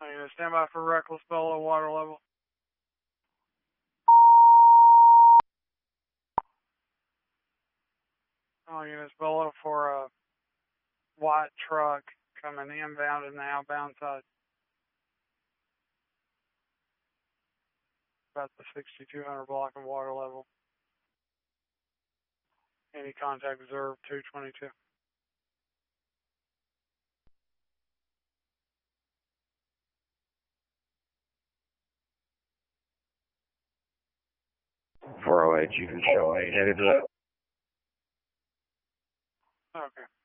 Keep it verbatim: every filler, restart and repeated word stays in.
I'm going to stand by for reckless below water level. All units below for a white truck coming inbound and the outbound side. About the sixty-two hundred block of water level. Any contact observed, two twenty-two. four oh eight, you can show eight headed left. Okay.